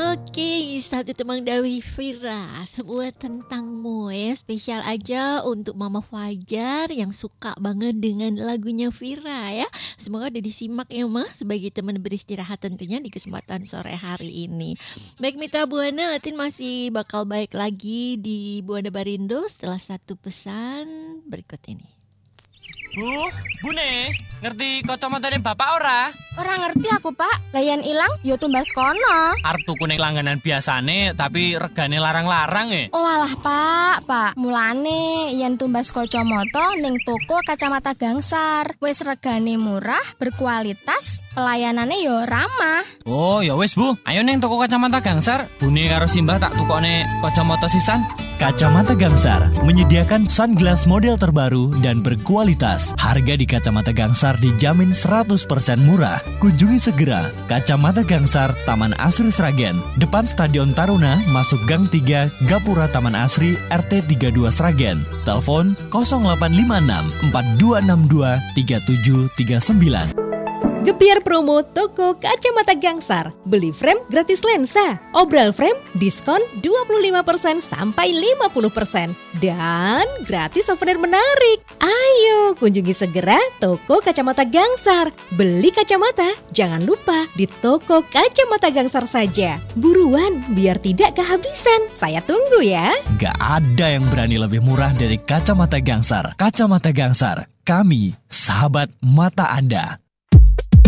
Oke, satu temang Dawi Vira, sebuah tentangmu ya, spesial aja untuk Mama Fajar yang suka banget dengan lagunya Vira ya. Semoga udah disimak ya Mas, sebagai teman beristirahat tentunya di kesempatan sore hari ini. Baik Mitra Buana, Atin masih bakal baik lagi di Buana Barindo setelah satu pesan berikut ini. Bu ne, ngerti kacamatane bapak ora? Ora ngerti aku, Pak. Layan ilang yo tumbas kono. Arep tuku ning langganan biasane tapi regane larang-larang Oh alah, Pak. Mulane yen tumbas kacamata ning toko Kacamata Gangsar. Wis regane murah, berkualitas, pelayanane yo ramah. Oh, ya wis Bu. Ayo ning toko Kacamata Gangsar, Bune karo Simbah tak tukone kacamata sisan. Kacamata Gangsar menyediakan sunglass model terbaru dan berkualitas. Harga di Kacamata Gangsar dijamin 100% murah. Kunjungi segera Kacamata Gangsar, Taman Asri Sragen, depan Stadion Taruna, masuk Gang 3, Gapura Taman Asri, RT 32 Sragen. Telepon 0856 4262 3739. Gebiar promo toko Kacamata Gangsar. Beli frame gratis lensa. Obral frame diskon 25% sampai 50%. Dan gratis souvenir menarik. Ayo kunjungi segera toko Kacamata Gangsar. Beli kacamata jangan lupa di toko Kacamata Gangsar saja. Buruan biar tidak kehabisan. Saya tunggu ya. Gak ada yang berani lebih murah dari Kacamata Gangsar. Kacamata Gangsar, kami sahabat mata Anda.